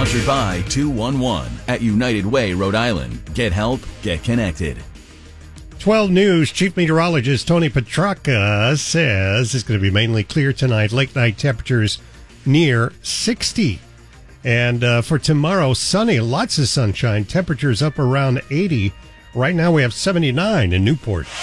Sponsored by 211 at United Way, Rhode Island. Get help, get connected. 12 News Chief Meteorologist Tony Petrarca says it's going to be mainly clear tonight. Late night temperatures near 60. And for tomorrow, sunny, lots of sunshine. Temperatures up around 80. Right now we have 79 in Newport.